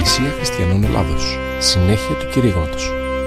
Εκκλησία Χριστιανών Ελλάδος. Συνέχεια του κηρύγματος.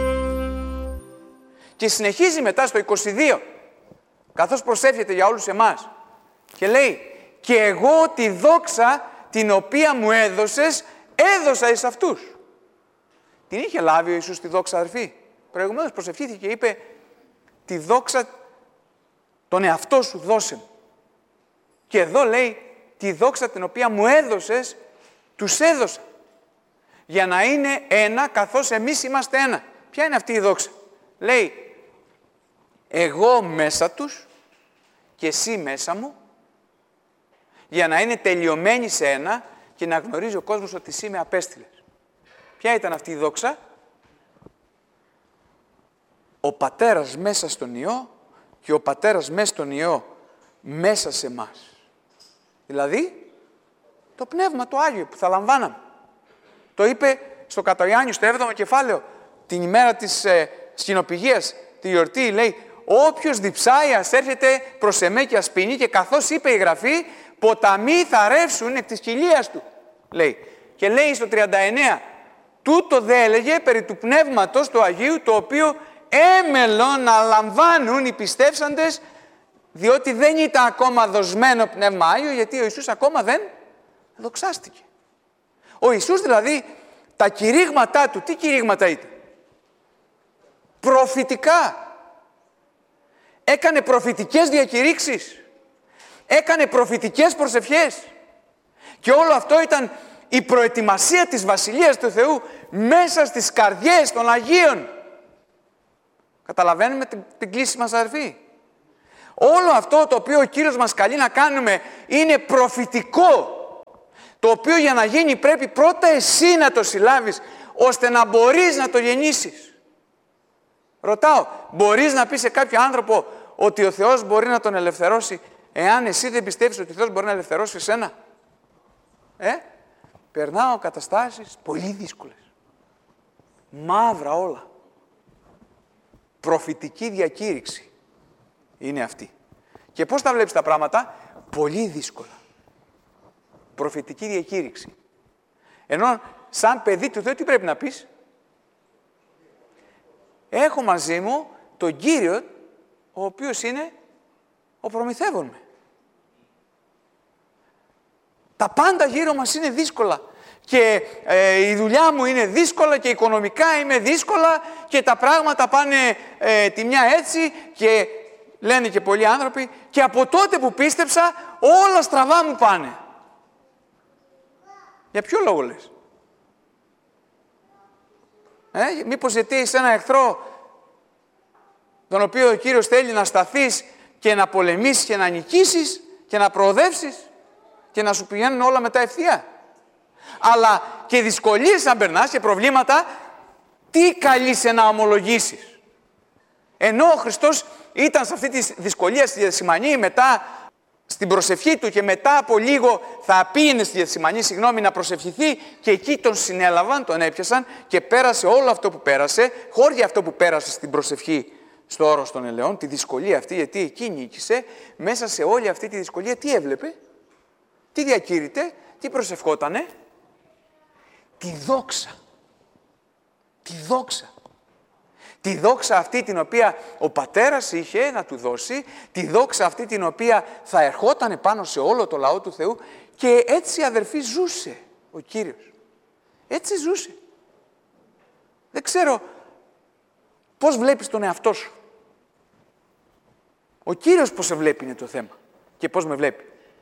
Και συνεχίζει μετά στο 22, καθώς προσεύχεται για όλους εμάς. Και λέει, και εγώ τη δόξα την οποία μου έδωσες, έδωσα εις αυτούς. Την είχε λάβει ο Ιησούς τη δόξα, αδερφοί? Προηγουμένως προσευχήθηκε και είπε, τη δόξα τον εαυτό σου δώσε. Και εδώ λέει, τη δόξα την οποία μου έδωσες, τους έδωσα. Για να είναι ένα, καθώς εμείς είμαστε ένα. Ποια είναι αυτή η δόξα? Λέει, εγώ μέσα τους και εσύ μέσα μου, για να είναι τελειωμένοι σε ένα και να γνωρίζει ο κόσμος ότι εσύ με απέστειλες. Ποια ήταν αυτή η δόξα? Ο Πατέρας μέσα στον Υιό και ο Πατέρας μέσα στον Υιό μέσα σε εμάς. Δηλαδή, το Πνεύμα το Άγιο που θα λαμβάναμε. Το είπε στο κατά Ιωάννη, στο 7ο κεφάλαιο, την ημέρα της σκηνοπηγίας, τη γιορτή, λέει, όποιος διψάει ας έρχεται προς εμέ και ας πίνει, και καθώς είπε η Γραφή, ποταμοί θα ρεύσουν εκ της κοιλίας του, λέει. Και λέει στο 39, τούτο δε έλεγε περί του Πνεύματος του Αγίου, το οποίο έμελο να λαμβάνουν οι πιστεύσαντες, διότι δεν ήταν ακόμα δοσμένο Πνεύμα Άγιο, γιατί ο Ιησούς ακόμα δεν δοξάστηκε. Ο Ιησούς δηλαδή, τα κηρύγματά του, τι κηρύγματα ήταν? Προφητικά. Έκανε προφητικές διακηρύξεις. Έκανε προφητικές προσευχές. Και όλο αυτό ήταν η προετοιμασία της Βασιλείας του Θεού μέσα στις καρδιές των Αγίων. Καταλαβαίνουμε την κλίση μας, αδερφοί? Όλο αυτό το οποίο ο Κύριος μας καλεί να κάνουμε είναι προφητικό. Το οποίο για να γίνει πρέπει πρώτα εσύ να το συλλάβεις, ώστε να μπορείς να το γεννήσεις. Ρωτάω, μπορείς να πεις σε κάποιο άνθρωπο ότι ο Θεός μπορεί να τον ελευθερώσει, εάν εσύ δεν πιστεύεις ότι ο Θεός μπορεί να ελευθερώσει εσένα? Περνάω καταστάσεις πολύ δύσκολες. Μαύρα όλα. Προφητική διακήρυξη είναι αυτή. Και πώς τα βλέπεις τα πράγματα? Πολύ δύσκολα. Προφητική διακήρυξη. Ενώ σαν παιδί του Θεού τι πρέπει να πεις? Έχω μαζί μου τον Κύριο, ο οποίος είναι ο προμηθεύων με. Τα πάντα γύρω μας είναι δύσκολα. Και η δουλειά μου είναι δύσκολα και οικονομικά είμαι δύσκολα και τα πράγματα πάνε τη μια έτσι και λένε και πολλοί άνθρωποι, και από τότε που πίστεψα όλα στραβά μου πάνε. Για ποιο λόγο λες? Μήπως γιατί είσαι ένα εχθρό τον οποίο ο Κύριος θέλει να σταθείς και να πολεμήσεις και να νικήσεις και να προοδεύσεις και να σου πηγαίνουν όλα μετά ευθεία? Αλλά και δυσκολίες να περνάς και προβλήματα, τι καλείσαι να ομολογήσεις? Ενώ ο Χριστός ήταν σε αυτή τη δυσκολία στη Γεθσιμανή, μετά στην προσευχή του, και μετά από λίγο θα πήγαινε στη Γεθσιμανή, να προσευχηθεί, και εκεί τον συνέλαβαν, τον έπιασαν και πέρασε όλο αυτό που πέρασε, χώρια αυτό που πέρασε στην προσευχή στο όρος των ελαιών, τη δυσκολία αυτή, γιατί εκεί νίκησε. Μέσα σε όλη αυτή τη δυσκολία τι έβλεπε? Τι διακήρυτε? Τι προσευχότανε? Τη δόξα. Τη δόξα. Τη δόξα αυτή την οποία ο Πατέρας είχε να του δώσει, τη δόξα αυτή την οποία θα ερχόταν πάνω σε όλο το λαό του Θεού, και έτσι, αδερφοί, ζούσε ο Κύριος. Έτσι ζούσε. Δεν ξέρω πώς βλέπεις τον εαυτό σου. Ο Κύριος πώς σε βλέπει είναι το θέμα και πώς με βλέπει.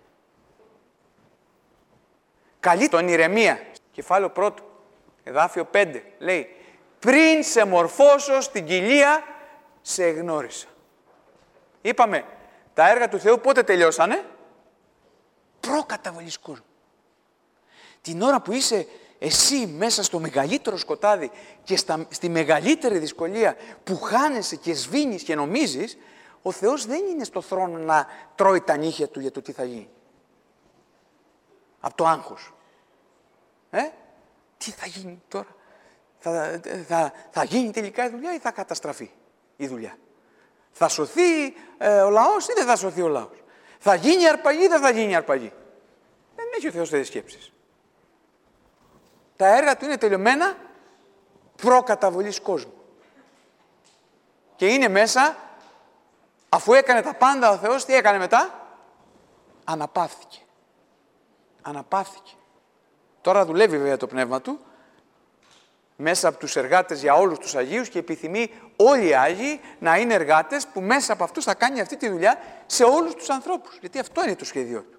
Καλεί τον Ηρεμία, κεφάλαιο 1, εδάφιο 5, λέει, πριν σε μορφώσω στην κοιλία, σε εγνώρισα. Είπαμε, τα έργα του Θεού πότε τελειώσανε? Προκαταβολής κόσμου. Την ώρα που είσαι εσύ μέσα στο μεγαλύτερο σκοτάδι και στη μεγαλύτερη δυσκολία, που χάνεσαι και σβήνεις και νομίζεις, ο Θεός δεν είναι στο θρόνο να τρώει τα νύχια του για το τι θα γίνει. Από το άγχος. Τι θα γίνει τώρα? Θα γίνει τελικά η δουλειά ή θα καταστραφεί η δουλειά? Θα σωθεί ο λαός ή δεν θα σωθεί ο λαός? Θα γίνει αρπαγή ή δεν θα γίνει αρπαγή? Δεν έχει ο Θεός τέτοιες σκέψεις. Τα έργα του είναι τελειωμένα προκαταβολής κόσμου. Και είναι μέσα, αφού έκανε τα πάντα ο Θεός, τι έκανε μετά? Αναπαύθηκε. Αναπαύθηκε. Τώρα δουλεύει βέβαια το Πνεύμα Του, μέσα από τους εργάτες για όλους τους Αγίους και επιθυμεί όλοι οι Άγιοι να είναι εργάτες που μέσα από αυτούς θα κάνει αυτή τη δουλειά σε όλους τους ανθρώπους. Γιατί αυτό είναι το σχέδιό Του.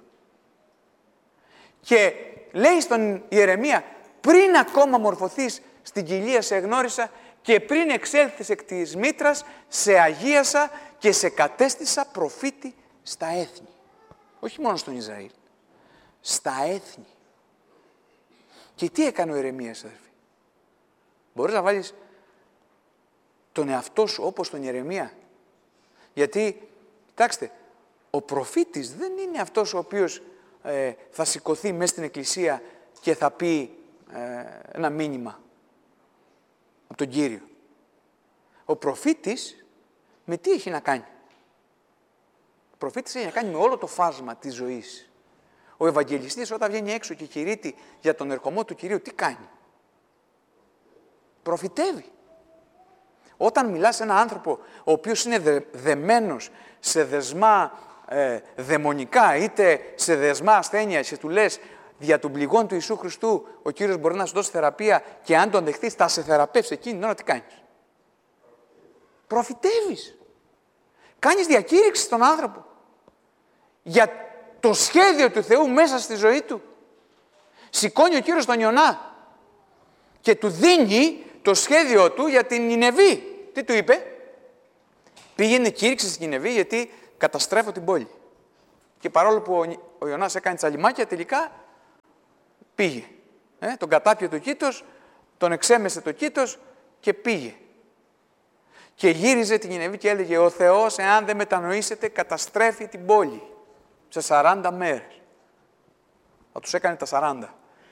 Και λέει στον Ιερεμία, πριν ακόμα μορφωθείς στην κοιλία σε εγνώρισα και πριν εξέλθεις εκ της μήτρας σε αγίασα και σε κατέστησα προφήτη στα έθνη. Όχι μόνο στον Ισραήλ. Στα έθνη. Και τι έκανε ο Ιερεμίας, αδερφοί? Μπορείς να βάλεις τον εαυτό σου όπως τον Ιερεμία? Γιατί, κοιτάξτε, ο προφήτης δεν είναι αυτός ο οποίος θα σηκωθεί μέσα στην εκκλησία και θα πει ένα μήνυμα από τον Κύριο. Ο προφήτης με τι έχει να κάνει? Ο προφήτης έχει να κάνει με όλο το φάσμα της ζωής. Ο Ευαγγελιστής όταν βγαίνει έξω και κηρύττει για τον ερχομό του Κυρίου, τι κάνει? Προφητεύει. Όταν μιλάς σε έναν άνθρωπο ο οποίος είναι δεμένος σε δεσμά δαιμονικά, είτε σε δεσμά ασθένειας και του λες δια του πληγών του Ιησού Χριστού ο Κύριος μπορεί να σου δώσει θεραπεία και αν τον δεχτείς θα σε θεραπεύσει εκείνη την ώρα, τι κάνεις? Προφητεύεις. Κάνεις διακήρυξη στον άνθρωπο για το σχέδιο του Θεού μέσα στη ζωή του. Σηκώνει ο Κύριος τον Ιωνά και του δίνει το σχέδιο του για την Νινεβή. Τι του είπε? Πήγαινε κήρυξε στην Νινεβή γιατί καταστρέφω την πόλη. Και παρόλο που ο Ιωνάς έκανε τσαλιμάκια, τελικά πήγε. Τον κατάπιε το κήτος, τον εξέμεσε το κήτος και πήγε. Και γύριζε την Νινεβή και έλεγε ο Θεός, εάν δεν μετανοήσετε, καταστρέφει την πόλη σε 40 μέρες. Θα τους έκανε τα 40.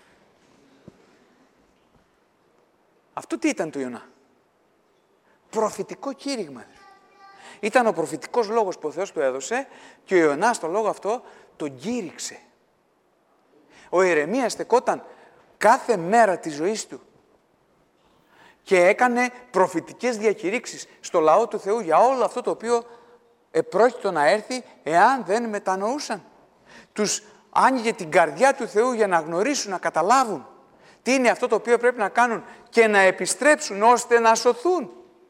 Αυτό τι ήταν του Ιωνά? Προφητικό κήρυγμα. Ήταν ο προφητικός λόγος που ο Θεός του έδωσε και ο Ιωνάς τον λόγο αυτό τον κήρυξε. Ο Ιερεμίας στεκόταν κάθε μέρα της ζωής του και έκανε προφητικές διακηρύξεις στο λαό του Θεού για όλο αυτό το οποίο επρόκειτο να έρθει εάν δεν μετανοούσαν. Τους άνοιγε την καρδιά του Θεού για να γνωρίσουν, να καταλάβουν τι είναι αυτό το οποίο πρέπει να κάνουν και να επιστρέψουν ώστε να σωθούν.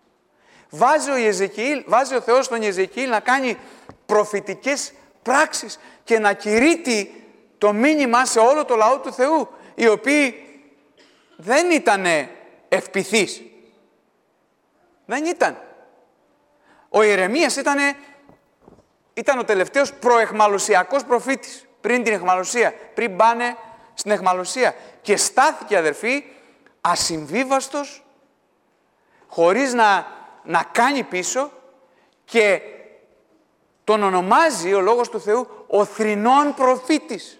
Βάζει ο Θεός τον Ιεζεκιήλ να κάνει προφητικές πράξεις και να κηρύττει το μήνυμα σε όλο το λαό του Θεού, οι οποίοι δεν ήταν ευπηθείς. Δεν ήταν. Ο Ιερεμίας ήταν ο τελευταίος προεχμαλωσιακός προφήτης, πριν την εχμαλωσία, πριν πάνε στην εχμαλωσία. Και στάθηκε, αδερφοί, ασυμβίβαστος, χωρίς να κάνει πίσω και τον ονομάζει ο Λόγος του Θεού ο θρηνών προφήτης.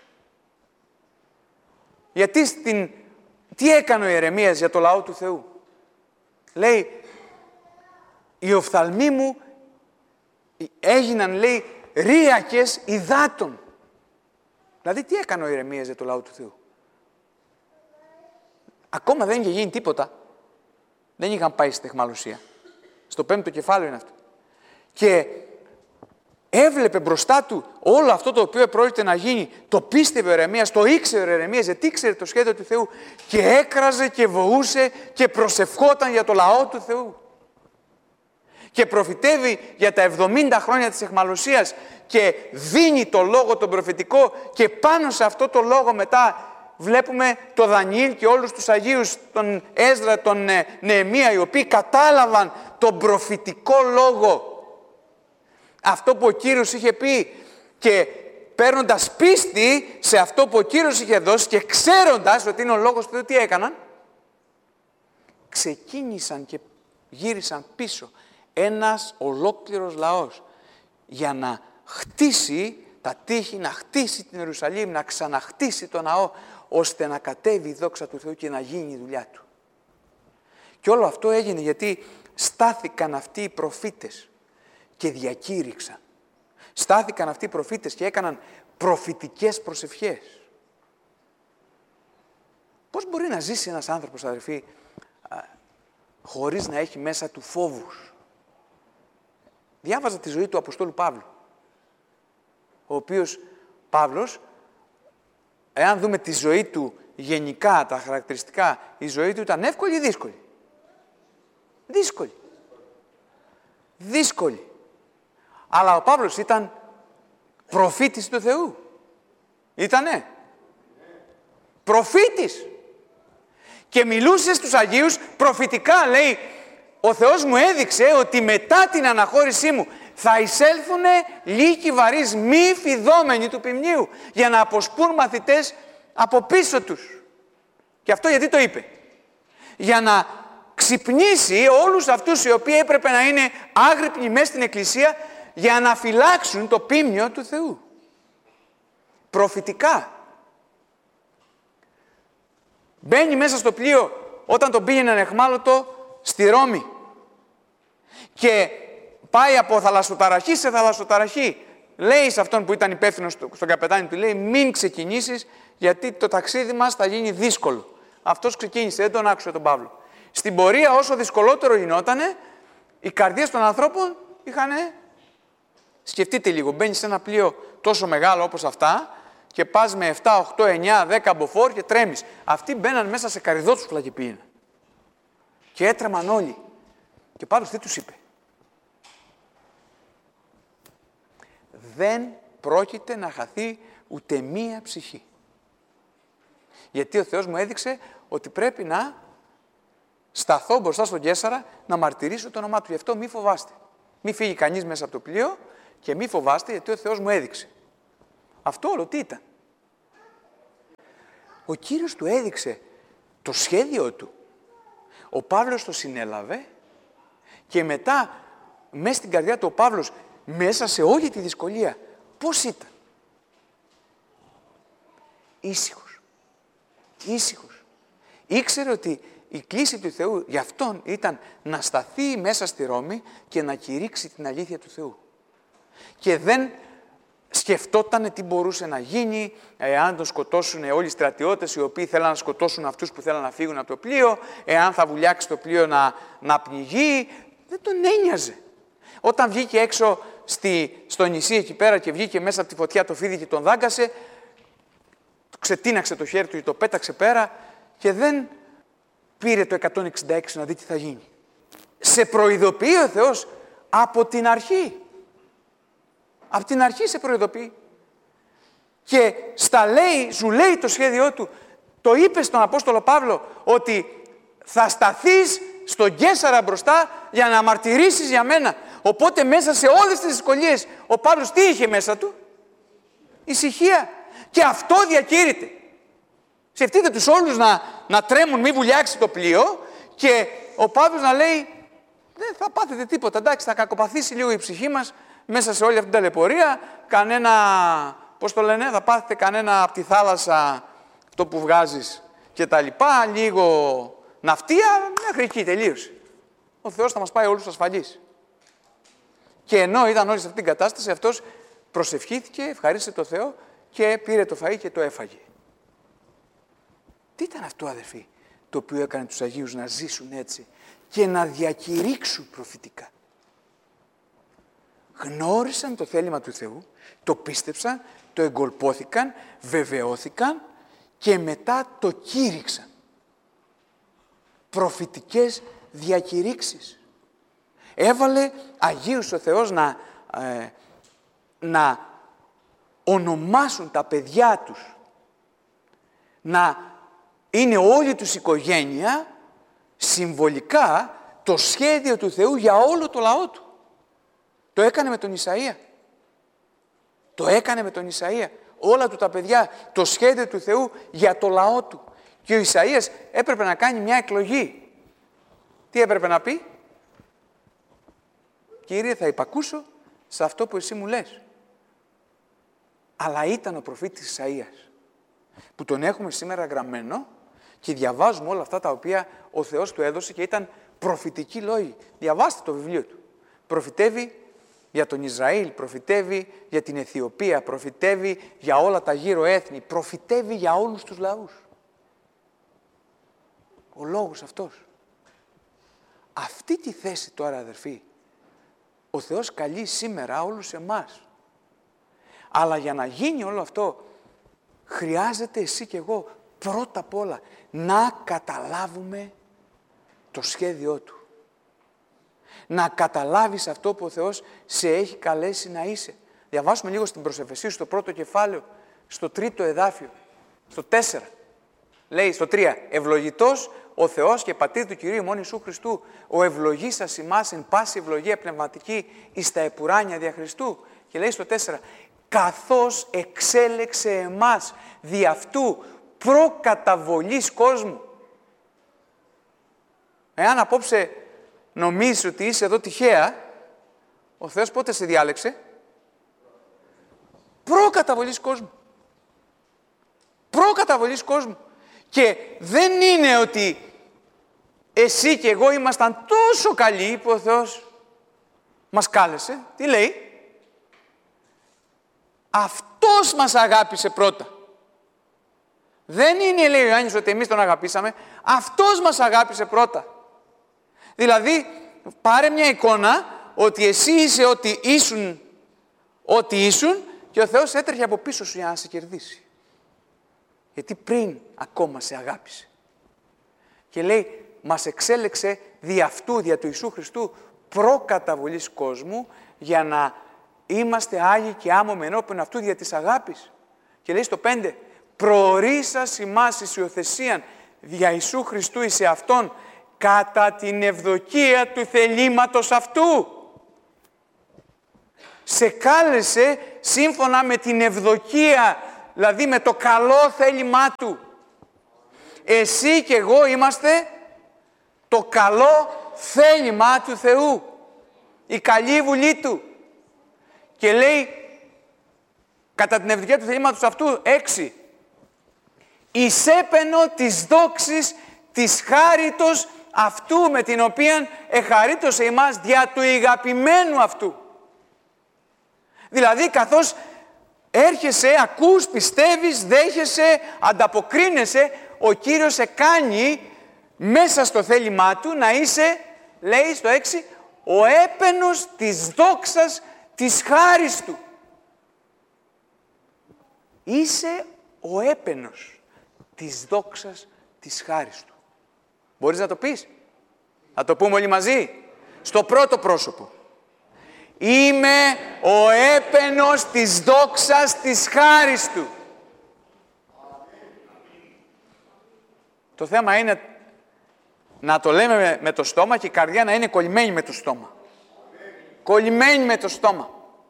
Γιατί τι έκανε ο Ιερεμίας για το λαό του Θεού? Λέει, οι οφθαλμοί μου έγιναν, λέει, ρύακες υδάτων. Δηλαδή, τι έκανε ο Ιερεμίας για το λαό του Θεού? Ακόμα δεν είχε γίνει τίποτα. Δεν είχαν πάει στην αιχμαλωσία. Στο 5ο κεφάλαιο είναι αυτό. Και έβλεπε μπροστά του όλο αυτό το οποίο πρόκειται να γίνει. Το πίστευε ο Ιερεμίας, το ήξερε ο Ιερεμίας, γιατί ήξερε το σχέδιο του Θεού. Και έκραζε και βοούσε και προσευχόταν για το λαό του Θεού. Και προφητεύει για τα 70 χρόνια της αιχμαλωσίας και δίνει το λόγο τον προφητικό και πάνω σε αυτό το λόγο μετά βλέπουμε τον Δανιήλ και όλους τους Αγίους, τον Έσδρα, τον Νεεμία, οι οποίοι κατάλαβαν τον προφητικό λόγο. Αυτό που ο Κύριος είχε πει και παίρνοντας πίστη σε αυτό που ο Κύριος είχε δώσει και ξέροντας ότι είναι ο λόγος του Θεού, τι έκαναν? Ξεκίνησαν και γύρισαν πίσω ένας ολόκληρος λαός για να χτίσει τα τείχη, να χτίσει την Ιερουσαλήμ, να ξαναχτίσει το ναό, ώστε να κατέβει η δόξα του Θεού και να γίνει η δουλειά του. Και όλο αυτό έγινε γιατί στάθηκαν αυτοί οι προφήτες και διακήρυξαν. Στάθηκαν αυτοί οι προφήτες και έκαναν προφητικές προσευχές. Πώς μπορεί να ζήσει ένας άνθρωπος, αδερφοί, χωρίς να έχει μέσα του φόβους? Διάβαζα τη ζωή του Αποστόλου Παύλου, ο οποίος Παύλος, εάν δούμε τη ζωή του γενικά, τα χαρακτηριστικά, η ζωή του ήταν εύκολη ή δύσκολη? Δύσκολη. Δύσκολη. Αλλά ο Παύλος ήταν προφήτης του Θεού. Ήτανε. Προφήτης. Και μιλούσε στους Αγίους προφητικά, λέει, ο Θεός μου έδειξε ότι μετά την αναχώρησή μου θα εισέλθουν λύκοι βαρύς μη φιδόμενοι του ποιμνίου για να αποσπούν μαθητές από πίσω τους. Και αυτό γιατί το είπε? Για να ξυπνήσει όλους αυτούς οι οποίοι έπρεπε να είναι άγρυπνοι μέσα στην Εκκλησία για να φυλάξουν το ποίμνιο του Θεού. Προφητικά. Μπαίνει μέσα στο πλοίο όταν τον πήγαινε εχμάλωτο στη Ρώμη και πάει από θαλασσοταραχή σε θαλασσοταραχή. Λέει σε αυτόν που ήταν υπεύθυνος στον καπετάνι του, λέει, μην ξεκινήσεις γιατί το ταξίδι μας θα γίνει δύσκολο. Αυτός ξεκίνησε, δεν τον άκουσε τον Παύλο. Στην πορεία, όσο δυσκολότερο γινότανε, οι καρδιές των ανθρώπων είχανε... Σκεφτείτε λίγο, μπαίνεις σε ένα πλοίο τόσο μεγάλο όπως αυτά και πας με 7, 8, 9, 10 μποφόρ και τρέμεις. Αυτοί μπαίναν μέσα σε καρυδότσουφλα και πήγαιναν. Και έτρεμαν όλοι. Και Παύλος τι τους είπε? Δεν πρόκειται να χαθεί ούτε μία ψυχή. Γιατί ο Θεός μου έδειξε ότι πρέπει να σταθώ μπροστά στον Καίσαρα να μαρτυρήσω το όνομά του. Γι' αυτό μη φοβάστε. Μη φύγει κανείς μέσα από το πλοίο και μη φοβάστε γιατί ο Θεός μου έδειξε. Αυτό όλο τι ήταν? Ο Κύριος του έδειξε το σχέδιο του. Ο Παύλος το συνέλαβε και μετά μέσα στην καρδιά του ο Παύλος, μέσα σε όλη τη δυσκολία, πώς ήταν? Ήσυχος. Ήσυχος. Ήξερε ότι η κλήση του Θεού για αυτόν ήταν να σταθεί μέσα στη Ρώμη και να κηρύξει την αλήθεια του Θεού. Και δεν σκεφτότανε τι μπορούσε να γίνει, εάν τον σκοτώσουν όλοι οι στρατιώτες οι οποίοι θέλαν να σκοτώσουν αυτούς που θέλαν να φύγουν από το πλοίο, εάν θα βουλιάξει το πλοίο να πνιγεί. Δεν τον ένοιαζε. Όταν βγήκε έξω στο νησί εκεί πέρα και βγήκε μέσα από τη φωτιά το φίδι και τον δάγκασε, ξετίναξε το χέρι του και το πέταξε πέρα και δεν πήρε το 166 να δει τι θα γίνει. Σε προειδοποιεί ο Θεός από την αρχή. Από την αρχή σε προειδοποιεί. Και σου λέει το σχέδιό του, το είπε στον Απόστολο Παύλο, ότι θα σταθείς στον Καίσαρα μπροστά για να μαρτυρήσεις για μένα. Οπότε μέσα σε όλες τις δυσκολίες ο Παύλος τι είχε μέσα του? Ησυχία. Και αυτό διακήρυται. Σκεφτείτε τους όλους να τρέμουν, μη βουλιάξει το πλοίο και ο Παύλος να λέει δεν θα πάθετε τίποτα, εντάξει, θα κακοπαθήσει λίγο η ψυχή μας μέσα σε όλη αυτή την ταλαιπωρία, πώς το λένε, θα πάθετε κανένα από τη θάλασσα αυτό που βγάζεις και τα λοιπά, λίγο ναυτία, μέχρι εκεί τελείωσε. Ο Θεός θα μας πάει όλους ασφαλείς. Και ενώ ήταν όλοι σε αυτήν την κατάσταση, αυτός προσευχήθηκε, ευχαρίστησε το Θεό και πήρε το φαΐ και το έφαγε. Τι ήταν αυτό, αδερφοί, το οποίο έκανε τους Αγίους να ζήσουν έτσι και να διακηρύξουν προφητικά? Γνώρισαν το θέλημα του Θεού, το πίστεψαν, το εγκολπώθηκαν, βεβαιώθηκαν και μετά το κήρυξαν. Προφητικές διακηρύξεις. Έβαλε Αγίους ο Θεός να ονομάσουν τα παιδιά τους, να είναι όλη τους οικογένεια συμβολικά το σχέδιο του Θεού για όλο το λαό του. Το έκανε με τον Ισαΐα. Το έκανε με τον Ισαΐα. Όλα του τα παιδιά, το σχέδιο του Θεού για το λαό του. Και ο Ισαΐας έπρεπε να κάνει μια εκλογή. Τι έπρεπε να πει? Κύριε, θα υπακούσω σε αυτό που εσύ μου λες. Αλλά ήταν ο προφήτης Ισαΐας, που τον έχουμε σήμερα γραμμένο και διαβάζουμε όλα αυτά τα οποία ο Θεός του έδωσε και ήταν προφητικοί λόγοι. Διαβάστε το βιβλίο του. Προφητεύει για τον Ισραήλ, προφητεύει για την Αιθιοπία, προφητεύει για όλα τα γύρω έθνη, προφητεύει για όλους τους λαούς. ο λόγος αυτός. Αυτή τη θέση τώρα, αδερφοί, ο Θεός καλεί σήμερα όλους εμάς. Αλλά για να γίνει όλο αυτό, χρειάζεται εσύ και εγώ πρώτα απ' όλα να καταλάβουμε το σχέδιό Του. Να καταλάβεις αυτό που ο Θεός σε έχει καλέσει να είσαι. Διαβάσουμε λίγο στην προς Εφεσίους, στο πρώτο κεφάλαιο, στο 3ο εδάφιο, στο 4. Λέει στο 3, ευλογητός ο Θεός και Πατήρ του Κυρίου ημών Ιησού Χριστού, ο ευλογήσας ημάς εν πάση ευλογία πνευματική εις τα επουράνια δια Χριστού. Και λέει στο 4, καθώς εξέλεξε εμάς δι' αυτού προκαταβολής κόσμου. Εάν απόψε νομίζεις ότι είσαι εδώ τυχαία, ο Θεός πότε σε διάλεξε? Προκαταβολής κόσμου. Προκαταβολής κόσμου. Και δεν είναι ότι εσύ και εγώ ήμασταν τόσο καλοί που ο Θεός μας κάλεσε. Τι λέει? Αυτός μας αγάπησε πρώτα. Δεν είναι, λέει ο Ιωάννης, ότι εμείς τον αγαπήσαμε. Αυτός μας αγάπησε πρώτα. Δηλαδή, πάρε μια εικόνα ότι εσύ είσαι ό,τι ήσουν και ο Θεός έτρεχε από πίσω σου για να σε κερδίσει. Γιατί πριν ακόμα σε αγάπησε. Και λέει, μας εξέλεξε δι' αυτού, δια του Ιησού Χριστού, προκαταβολής κόσμου, για να είμαστε άγιοι και άμωμοι ενώπιον αυτού δια της αγάπης. Και λέει στο 5, προορίσας ημάς εις υιοθεσίαν δια Ιησού Χριστού εις εαυτόν, κατά την ευδοκία του θελήματος αυτού. Σε κάλεσε σύμφωνα με την ευδοκία, δηλαδή με το καλό θέλημά Του. Εσύ και εγώ είμαστε το καλό θέλημα του Θεού. Η καλή βουλή Του. Και λέει, κατά την ευδοκία του θελήματος αυτού, 6. Εις έπαινο της δόξης της χάριτος αυτού με την οποία εχαρίτωσε ημάς δια του ηγαπημένου αυτού. Δηλαδή, καθώς έρχεσαι, ακούς, πιστεύεις, δέχεσαι, ανταποκρίνεσαι, ο Κύριος σε κάνει μέσα στο θέλημά Του να είσαι, λέει στο 6, ο έπαινος της δόξας της χάρις Του. Είσαι ο έπαινος της δόξας της χάρις Του. Μπορείς να το πεις? Να το πούμε όλοι μαζί. Στο πρώτο πρόσωπο. Είμαι ο έπαινος της δόξας της χάρις Του. Το θέμα είναι να το λέμε με το στόμα και η καρδιά να είναι κολλημένη με το στόμα. Κολλημένη με το στόμα.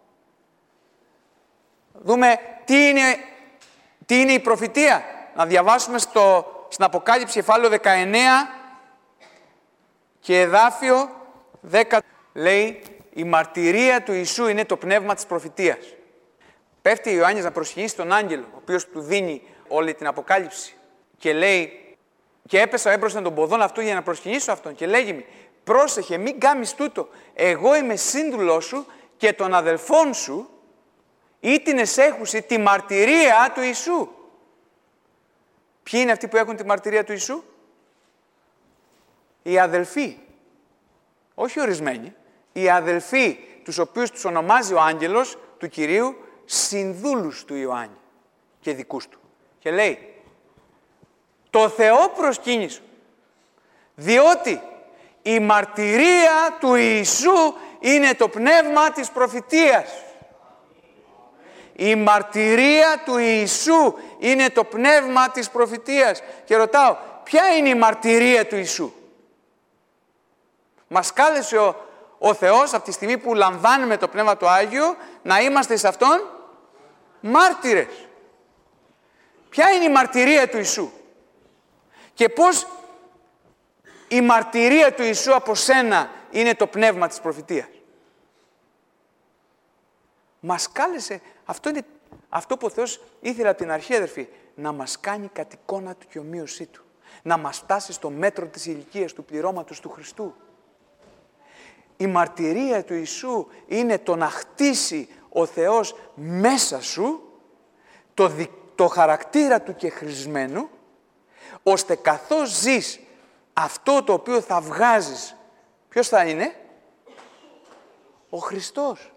Δούμε τι είναι η προφητεία. Να διαβάσουμε στην Αποκάλυψη κεφάλαιο 19 και εδάφιο 10. Λέει, η μαρτυρία του Ιησού είναι το πνεύμα της προφητείας. Πέφτει ο Ιωάννης να προσκυνήσει τον άγγελο, ο οποίος του δίνει όλη την Αποκάλυψη. Και λέει, και έπεσα έμπροσθεν των ποδών αυτού για να προσκυνήσω αυτόν. Και λέγει μου, πρόσεχε, μην κάνεις τούτο. Εγώ είμαι σύντουλός σου και των αδελφών σου ή την εσέχουση τη μαρτυρία του Ιησού. Ποιοι είναι αυτοί που έχουν τη μαρτυρία του Ιησού? Οι αδελφοί. Όχι ορισμένοι. Οι αδελφοί, τους οποίους τους ονομάζει ο άγγελος του Κυρίου συνδούλους του Ιωάννη και δικούς του. Και λέει, το Θεό προσκύνησο, διότι η μαρτυρία του Ιησού είναι το πνεύμα της προφητείας. Η μαρτυρία του Ιησού είναι το πνεύμα της προφητείας. Και ρωτάω, ποια είναι η μαρτυρία του Ιησού? Μας κάλεσε ο Θεός από τη στιγμή που λαμβάνουμε το Πνεύμα του Άγιο να είμαστε σε Αυτόν μάρτυρες. Ποια είναι η μαρτυρία του Ιησού? Και πώς η μαρτυρία του Ιησού από σένα είναι το πνεύμα της προφητείας? Μας κάλεσε, αυτό που ο Θεός ήθελε από την αρχή, αδερφοί, να μας κάνει κατ' εικόνα Του και ομοίωσή Του. Να μας φτάσει στο μέτρο της ηλικίας του πληρώματος του Χριστού. Η μαρτυρία του Ιησού είναι το να χτίσει ο Θεός μέσα σου το χαρακτήρα Του και χρησμένου, ώστε καθώς ζεις αυτό το οποίο θα βγάζεις, ποιος θα είναι? Ο Χριστός.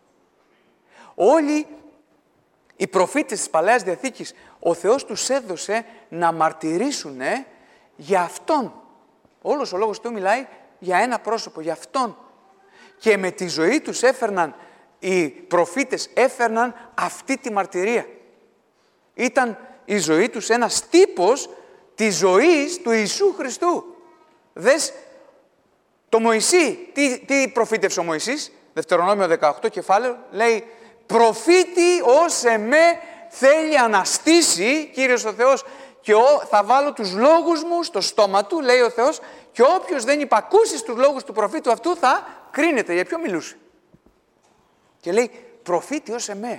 Όλοι οι προφήτες της Παλαιάς Διαθήκης, ο Θεός τους έδωσε να μαρτυρήσουν για Αυτόν. Όλος ο Λόγος του μιλάει για ένα πρόσωπο, για Αυτόν. Και με τη ζωή τους οι προφήτες έφερναν αυτή τη μαρτυρία. Ήταν η ζωή τους ένας τύπος της ζωής του Ιησού Χριστού. Δες το Μωυσή, τι προφήτευσε ο Μωυσής, Δευτερονόμιο 18 κεφάλαιο, λέει «Προφήτη ως εμέ θέλει αναστήσει, Κύριος ο Θεός, και θα βάλω τους λόγους μου στο στόμα του», λέει ο Θεός, «και όποιος δεν υπακούσει στους λόγους του προφήτου αυτού θα κρίνεται». Για ποιο μιλούσε? Και λέει «Προφήτη ως εμέ».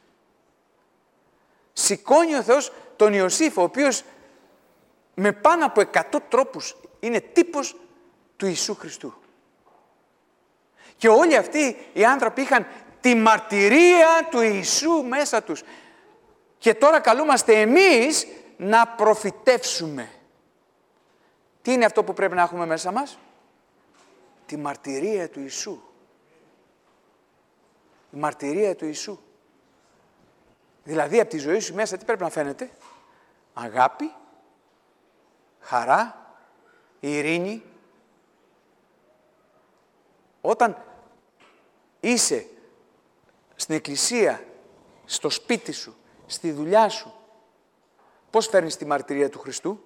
Σηκώνει ο Θεός τον Ιωσήφ, ο οποίος με πάνω από 100 τρόπους είναι τύπος του Ιησού Χριστού. Και όλοι αυτοί οι άνθρωποι είχαν τη μαρτυρία του Ιησού μέσα τους. Και τώρα καλούμαστε εμείς να προφητεύσουμε. Τι είναι αυτό που πρέπει να έχουμε μέσα μας? Τη μαρτυρία του Ιησού. Η μαρτυρία του Ιησού. Δηλαδή από τη ζωή σου μέσα τι πρέπει να φαίνεται? Αγάπη, χαρά, ειρήνη. Όταν είσαι στην εκκλησία, στο σπίτι σου, στη δουλειά σου, πώς φέρνεις τη μαρτυρία του Χριστού?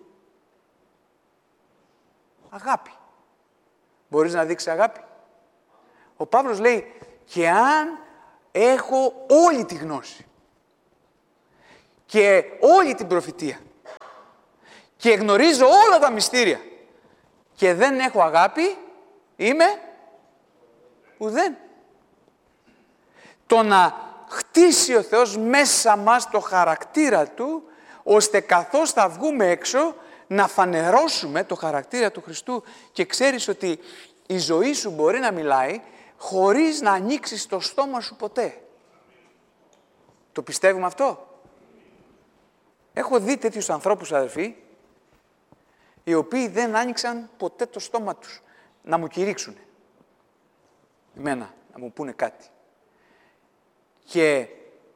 Αγάπη. Μπορείς να δείξεις αγάπη? Ο Παύλος λέει, και αν έχω όλη τη γνώση και όλη την προφητεία και γνωρίζω όλα τα μυστήρια και δεν έχω αγάπη, είμαι ουδέν. Το να χτίσει ο Θεός μέσα μας το χαρακτήρα Του, ώστε καθώς θα βγούμε έξω να φανερώσουμε το χαρακτήρα του Χριστού. Και ξέρεις ότι η ζωή σου μπορεί να μιλάει χωρίς να ανοίξεις το στόμα σου ποτέ. Το πιστεύουμε αυτό? Έχω δει τέτοιους ανθρώπους, αδερφοί, οι οποίοι δεν άνοιξαν ποτέ το στόμα τους να μου κηρύξουν. Εμένα, να μου πούνε κάτι. Και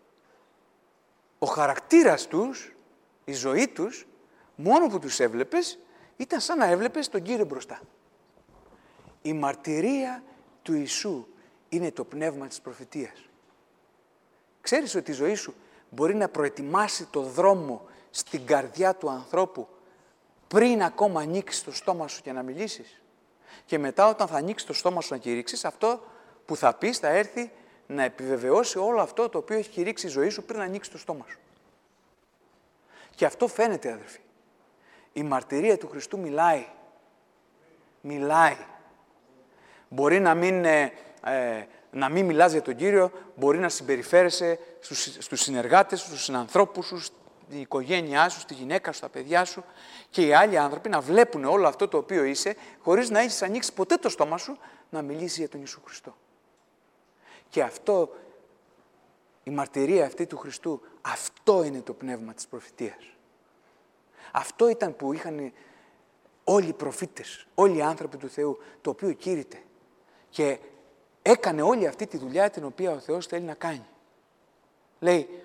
ο χαρακτήρας τους, η ζωή τους, μόνο που τους έβλεπες, ήταν σαν να έβλεπες τον Κύριο μπροστά. Η μαρτυρία του Ιησού είναι το πνεύμα της προφητείας. Ξέρεις ότι η ζωή σου μπορεί να προετοιμάσει το δρόμο στην καρδιά του ανθρώπου πριν ακόμα ανοίξεις το στόμα σου και να μιλήσεις. Και μετά όταν θα ανοίξεις το στόμα σου να κηρύξεις, αυτό που θα πεις θα έρθει να επιβεβαιώσει όλο αυτό το οποίο έχει κηρύξει η ζωή σου πριν ανοίξει το στόμα σου. Και αυτό φαίνεται, αδερφοί. Η μαρτυρία του Χριστού μιλάει. Μιλάει. Μπορεί να μην μιλάς για τον Κύριο, μπορεί να συμπεριφέρεσαι στους συνεργάτες σου, στους συνανθρώπους σου, στην οικογένειά σου, στη γυναίκα σου, στα παιδιά σου, και οι άλλοι άνθρωποι να βλέπουν όλο αυτό το οποίο είσαι, χωρίς να έχεις ανοίξει ποτέ το στόμα σου να μιλήσει για τον Ιησού Χριστό. Και αυτό, η μαρτυρία αυτή του Χριστού, αυτό είναι το πνεύμα της προφητείας. Αυτό ήταν που είχαν όλοι οι προφήτες, όλοι οι άνθρωποι του Θεού, το οποίο κήρυτε. Και έκανε όλη αυτή τη δουλειά την οποία ο Θεός θέλει να κάνει. Λέει,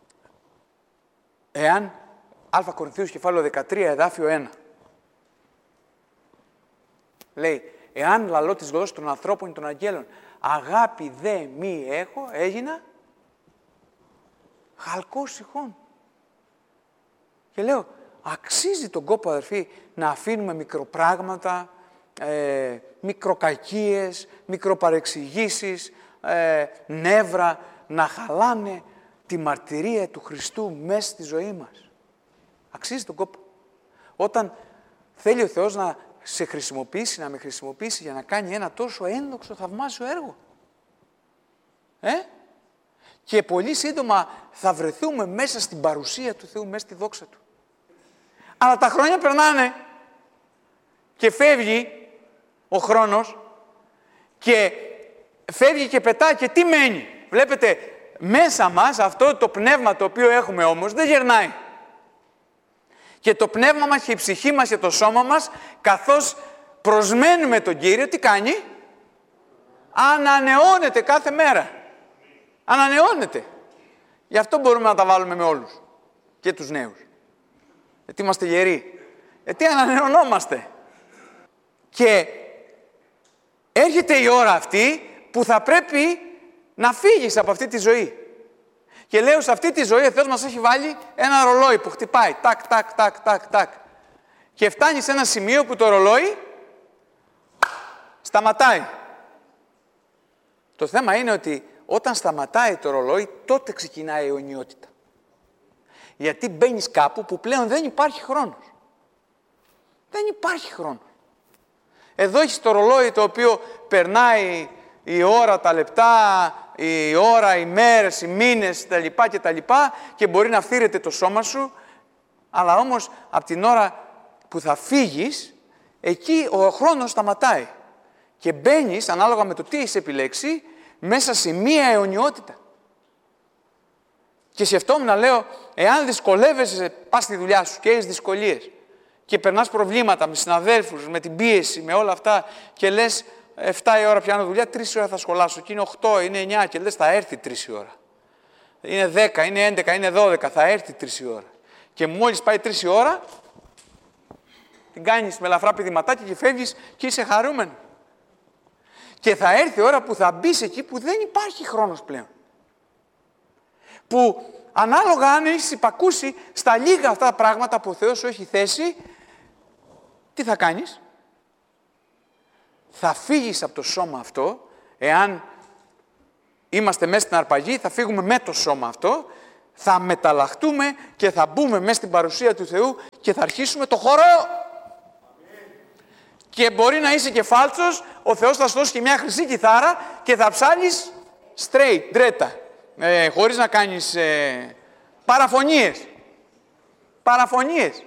εάν, Α Κορινθίους κεφάλαιο 13, εδάφιο 1, λέει, εάν λαλώ τις γλώσσες των ανθρώπων και των αγγέλων, αγάπη δε μη έχω, έγινα χαλκός ηχών. Και λέω, αξίζει τον κόπο, αδερφοί, να αφήνουμε μικροπράγματα, μικροκακίες, μικροπαρεξηγήσεις, νεύρα, να χαλάνε τη μαρτυρία του Χριστού μέσα στη ζωή μας. Αξίζει τον κόπο. Όταν θέλει ο Θεός να σε χρησιμοποιήσει, να με χρησιμοποιήσει για να κάνει ένα τόσο ένδοξο, θαυμάσιο έργο. Και πολύ σύντομα θα βρεθούμε μέσα στην παρουσία του Θεού, μέσα στη δόξα Του. Αλλά τα χρόνια περνάνε και φεύγει ο χρόνος και φεύγει και πετάει και τι μένει? Βλέπετε, μέσα μας αυτό το πνεύμα το οποίο έχουμε όμως δεν γερνάει. Και το πνεύμα μας και η ψυχή μας και το σώμα μας, καθώς προσμένουμε τον Κύριο, τι κάνει? Ανανεώνεται κάθε μέρα. Ανανεώνεται. Γι' αυτό μπορούμε να τα βάλουμε με όλους. Και τους νέους. Γιατί είμαστε γεροί. Γιατί ανανεωνόμαστε. Και έρχεται η ώρα αυτή που θα πρέπει να φύγεις από αυτή τη ζωή. Και λέω, σε αυτή τη ζωή ο Θεός μας έχει βάλει ένα ρολόι που χτυπάει. Τάκ, τάκ, τάκ, τάκ, τάκ. Και φτάνει σε ένα σημείο που το ρολόι σταματάει. Το θέμα είναι ότι όταν σταματάει το ρολόι, τότε ξεκινάει η αιωνιότητα. Γιατί μπαίνεις κάπου που πλέον δεν υπάρχει χρόνος. Δεν υπάρχει χρόνο. Εδώ έχεις το ρολόι το οποίο περνάει η ώρα, τα λεπτά, η ώρα, οι μέρες, οι μήνες, τα λοιπά και τα λοιπά, και μπορεί να φθείρεται το σώμα σου, αλλά όμως από την ώρα που θα φύγεις, εκεί ο χρόνος σταματάει. Και μπαίνεις, ανάλογα με το τι έχεις επιλέξει, μέσα σε μία αιωνιότητα. Και σκεφτόμουν να λέω, εάν δυσκολεύεσαι, πας στη δουλειά σου και έχεις δυσκολίες και περνάς προβλήματα με συναδέλφους, με την πίεση, με όλα αυτά, και λες 7 η ώρα πιάνω δουλειά, 3 η ώρα θα σχολάσω, και είναι 8, είναι 9, και λες θα έρθει 3 η ώρα. Είναι 10, είναι 11, είναι 12, θα έρθει 3 η ώρα. Και μόλις πάει 3 η ώρα, την κάνεις με ελαφρά πηδηματάκια και φεύγεις και είσαι χαρούμενο. Και θα έρθει η ώρα που θα μπεις εκεί που δεν υπάρχει χρόνος πλέον. Που ανάλογα αν έχεις υπακούσει στα λίγα αυτά τα πράγματα που ο Θεός σου έχει θέσει, τι θα κάνεις? Θα φύγεις από το σώμα αυτό, εάν είμαστε μέσα στην αρπαγή, θα φύγουμε με το σώμα αυτό, θα μεταλλαχτούμε και θα μπούμε μέσα στην παρουσία του Θεού και θα αρχίσουμε το χορό. Και μπορεί να είσαι και φάλτσος, ο Θεός θα σου δώσει και μια χρυσή κιθάρα και θα ψάλεις straight, ντρέτα, χωρίς να κάνεις παραφωνίες. Παραφωνίες.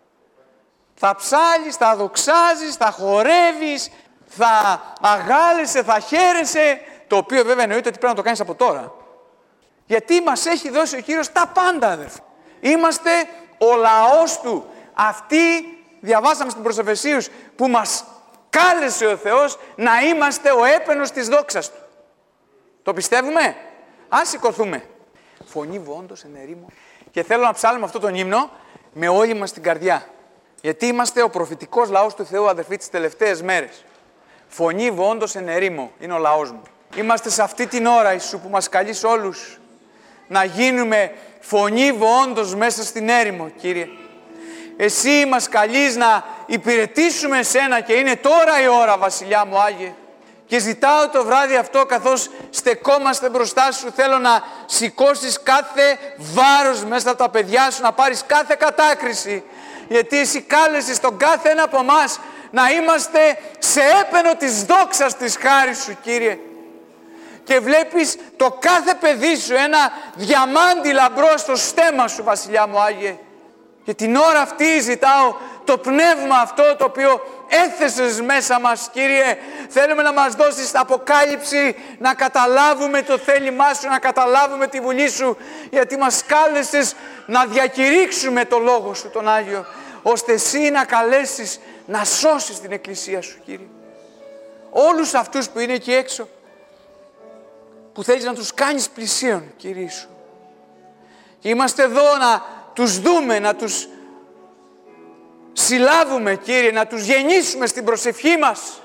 Θα ψάλεις, θα δοξάζεις, θα χορεύεις, θα αγάλεσαι, θα χαίρεσαι, το οποίο βέβαια εννοείται ότι πρέπει να το κάνεις από τώρα. Γιατί μας έχει δώσει ο Κύριος τα πάντα, αδερφοί. Είμαστε ο λαός Του. Αυτοί, διαβάσαμε στην προς Εφεσίους, που μας κάλεσε ο Θεός να είμαστε ο έπαινος της δόξας Του. Το πιστεύουμε? Ας σηκωθούμε. Φωνή βόντος εν ερήμο. Και θέλω να ψάλουμε αυτό τον ύμνο με όλη μας την καρδιά. Γιατί είμαστε ο προφητικός λαός του Θεού, αδερφοί, τις τελευταίες μέρες. Φωνή βόντος εν ερήμο είναι ο λαός μου. Είμαστε σε αυτή την ώρα, Ιησού, που μας καλείς όλους να γίνουμε φωνή βόντος μέσα στην έρημο, Κύριε. Εσύ μας καλείς να υπηρετήσουμε Εσένα και είναι τώρα η ώρα, Βασιλιά μου Άγιε. Και ζητάω το βράδυ αυτό, καθώς στεκόμαστε μπροστά Σου, θέλω να σηκώσεις κάθε βάρος μέσα από τα παιδιά Σου, να πάρεις κάθε κατάκριση. Γιατί Εσύ κάλεσες τον κάθε ένα από εμάς να είμαστε σε έπαινο της δόξας της χάρης Σου, Κύριε. Και βλέπεις το κάθε παιδί Σου ένα διαμάντι λαμπρό στο στέμμα Σου, Βασιλιά μου Άγιε. Και την ώρα αυτή ζητάω το πνεύμα αυτό το οποίο έθεσες μέσα μας, Κύριε. Θέλουμε να μας δώσεις αποκάλυψη, να καταλάβουμε το θέλημά Σου, να καταλάβουμε τη βουλή Σου, γιατί μας κάλεσες να διακηρύξουμε το Λόγο Σου, τον Άγιο, ώστε Εσύ να καλέσεις να σώσεις την Εκκλησία Σου, Κύριε. Όλους αυτούς που είναι εκεί έξω, που θέλεις να τους κάνεις πλησίον, Κύριε Σου. Και είμαστε εδώ να τους δούμε, να τους συλλάβουμε, Κύριε, να τους γεννήσουμε στην προσευχή μας.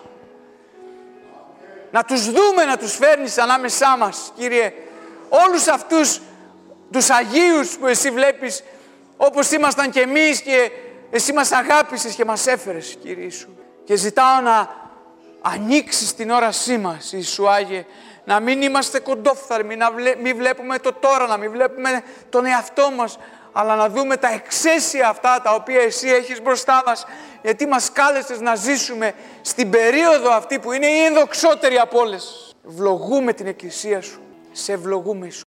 Να τους δούμε, να τους φέρνεις ανάμεσά μας, Κύριε. Όλους αυτούς τους Αγίους που Εσύ βλέπεις, όπως ήμασταν κι εμείς, και Εσύ μας αγάπησες και μας έφερες, Κύριε Σου. Και ζητάω να ανοίξεις την όρασή μας, Ιησού Άγιε, να μην είμαστε κοντόφθαρμοι, να μην βλέπουμε το τώρα, να μην βλέπουμε τον εαυτό μας, αλλά να δούμε τα εξαίσια αυτά τα οποία Εσύ έχεις μπροστά μας, γιατί μας κάλεσες να ζήσουμε στην περίοδο αυτή που είναι η ενδοξότερη από όλες. Ευλογούμε την Εκκλησία Σου. Σε ευλογούμε, Ιησού.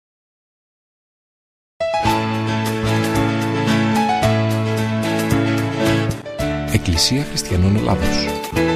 Εκκλησία Χριστιανών Ελλάδος.